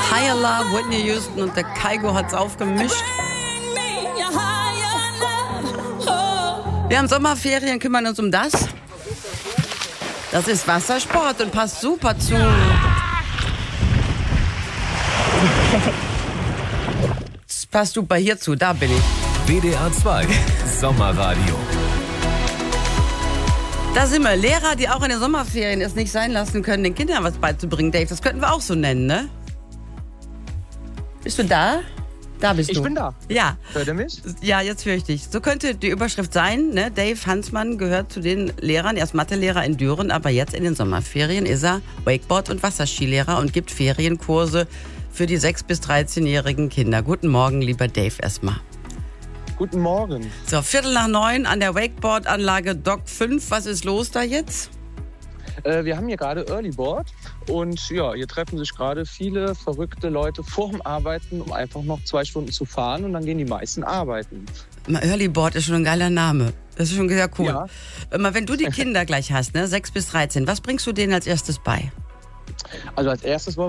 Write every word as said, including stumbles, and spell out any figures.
Higher Love, Whitney Houston und der Kygo hat's aufgemischt. Wir haben Sommerferien, kümmern uns um das. Das ist Wassersport und passt super zu. Das passt super hierzu, da bin ich. W D R zwei Sommerradio. Da sind wir. Lehrer, die auch in den Sommerferien es nicht sein lassen können, den Kindern was beizubringen. Dave, das könnten wir auch so nennen, ne? Bist du da? Da bist Ich du. bin da. Ja. Hört ihr mich? Ja, jetzt höre ich dich. So könnte die Überschrift sein, ne? Dave Hansmann gehört zu den Lehrern, er ist Mathelehrer in Düren, aber jetzt in den Sommerferien ist er Wakeboard- und Wasserskilehrer und gibt Ferienkurse für die sechs- bis dreizehnjährigen Kinder. Guten Morgen, lieber Dave, erstmal. Guten Morgen. So, Viertel nach neun an der Wakeboard-Anlage Dock fünf. Was ist los da jetzt? Äh, wir haben hier gerade Early Board und ja, hier treffen sich gerade viele verrückte Leute vorm Arbeiten, um einfach noch zwei Stunden zu fahren und dann gehen die meisten arbeiten. Early Board ist schon ein geiler Name. Das ist schon sehr cool. Ja. Mal, wenn du die Kinder gleich hast, ne, sechs bis dreizehn, was bringst du denen als erstes bei? Also als erstes wollen